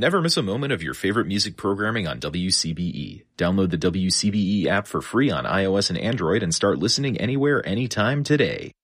Never miss a moment of your favorite music programming on WCBE. Download the WCBE app for free on iOS and Android and start listening anywhere, anytime today.